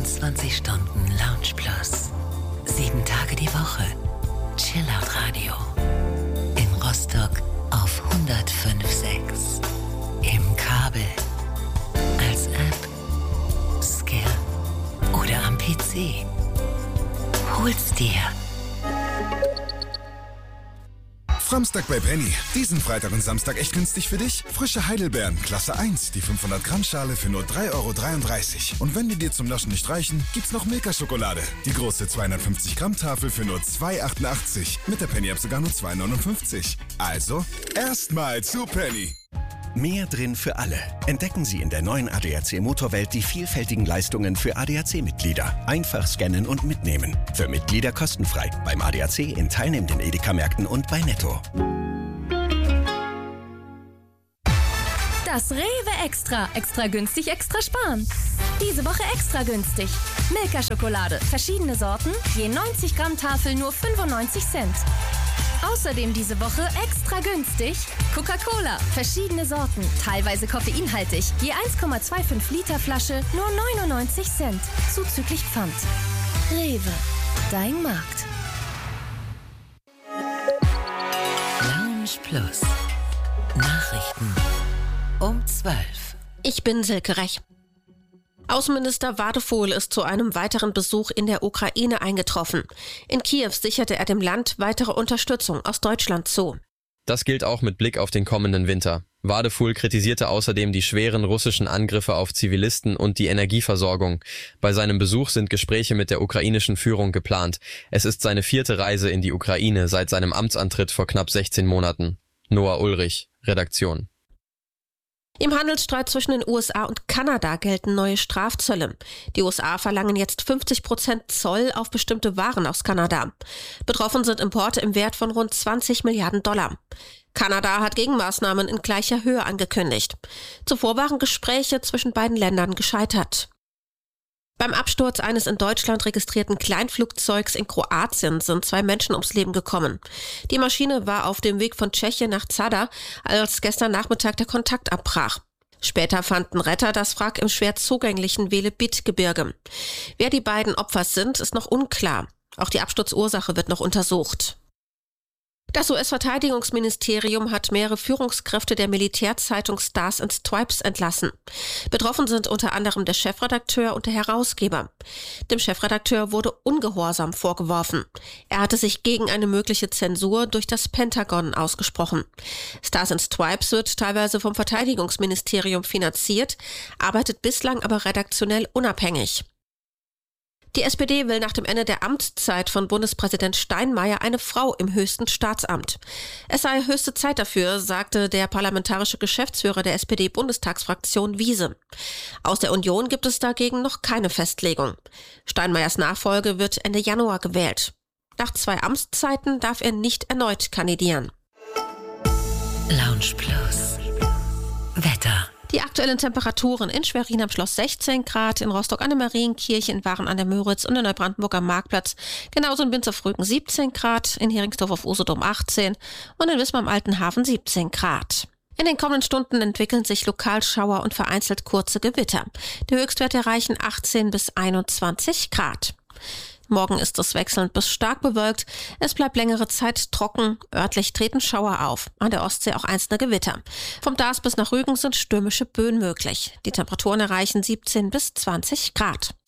24 Stunden Lounge Plus. 7 Tage die Woche. Chillout Radio. In Rostock auf 105.6. Im Kabel. Als App. Scan. Oder am PC. Hol's dir. Framstag bei Penny. Diesen Freitag und Samstag echt günstig für dich? Frische Heidelbeeren, Klasse 1, die 500 Gramm Schale für nur 3,33 €. Und wenn die dir zum Naschen nicht reichen, gibt's noch Milka-Schokolade. Die große 250 Gramm Tafel für nur 2,88 €. Mit der Penny-App sogar nur 2,59 €. Also, erstmal zu Penny. Mehr drin für alle. Entdecken Sie in der neuen ADAC Motorwelt die vielfältigen Leistungen für ADAC-Mitglieder. Einfach scannen und mitnehmen. Für Mitglieder kostenfrei. Beim ADAC in teilnehmenden Edeka-Märkten und bei Netto. Das Rewe Extra. Extra günstig, extra sparen. Diese Woche extra günstig. Milka-Schokolade. Verschiedene Sorten. Je 90 Gramm Tafel nur 95 Cent. Außerdem diese Woche extra günstig Coca-Cola, verschiedene Sorten, teilweise koffeinhaltig, je 1,25 Liter Flasche, nur 99 Cent, zuzüglich Pfand. Rewe, dein Markt. Lounge Plus. Nachrichten um 12. Ich bin Silke Rech. Außenminister Wadefuhl ist zu einem weiteren Besuch in der Ukraine eingetroffen. In Kiew sicherte er dem Land weitere Unterstützung aus Deutschland zu. Das gilt auch mit Blick auf den kommenden Winter. Wadefuhl kritisierte außerdem die schweren russischen Angriffe auf Zivilisten und die Energieversorgung. Bei seinem Besuch sind Gespräche mit der ukrainischen Führung geplant. Es ist seine 4. Reise in die Ukraine seit seinem Amtsantritt vor knapp 16 Monaten. Noah Ulrich, Redaktion. Im Handelsstreit zwischen den USA und Kanada gelten neue Strafzölle. Die USA verlangen jetzt 50% Zoll auf bestimmte Waren aus Kanada. Betroffen sind Importe im Wert von rund 20 Milliarden $. Kanada hat Gegenmaßnahmen in gleicher Höhe angekündigt. Zuvor waren Gespräche zwischen beiden Ländern gescheitert. Beim Absturz eines in Deutschland registrierten Kleinflugzeugs in Kroatien sind 2 Menschen ums Leben gekommen. Die Maschine war auf dem Weg von Tschechien nach Zadar, als gestern Nachmittag der Kontakt abbrach. Später fanden Retter das Wrack im schwer zugänglichen Velebit-Gebirge. Wer die beiden Opfer sind, ist noch unklar. Auch die Absturzursache wird noch untersucht. Das US-Verteidigungsministerium hat mehrere Führungskräfte der Militärzeitung Stars and Stripes entlassen. Betroffen sind unter anderem der Chefredakteur und der Herausgeber. Dem Chefredakteur wurde Ungehorsam vorgeworfen. Er hatte sich gegen eine mögliche Zensur durch das Pentagon ausgesprochen. Stars and Stripes wird teilweise vom Verteidigungsministerium finanziert, arbeitet bislang aber redaktionell unabhängig. Die SPD will nach dem Ende der Amtszeit von Bundespräsident Steinmeier eine Frau im höchsten Staatsamt. Es sei höchste Zeit dafür, sagte der parlamentarische Geschäftsführer der SPD-Bundestagsfraktion Wiese. Aus der Union gibt es dagegen noch keine Festlegung. Steinmeiers Nachfolge wird Ende Januar gewählt. Nach 2 Amtszeiten darf er nicht erneut kandidieren. Lounge Plus. Wetter. Die aktuellen Temperaturen in Schwerin am Schloss 16 Grad, in Rostock an der Marienkirche, in Waren an der Müritz und in Neubrandenburg am Marktplatz, genauso in Binz auf Rügen 17 Grad, in Heringsdorf auf Usedom 18 und in Wismar am Alten Hafen 17 Grad. In den kommenden Stunden entwickeln sich Lokalschauer und vereinzelt kurze Gewitter. Die Höchstwerte erreichen 18 bis 21 Grad. Morgen ist es wechselnd bis stark bewölkt. Es bleibt längere Zeit trocken. Örtlich treten Schauer auf. An der Ostsee auch einzelne Gewitter. Vom Darß bis nach Rügen sind stürmische Böen möglich. Die Temperaturen erreichen 17 bis 20 Grad.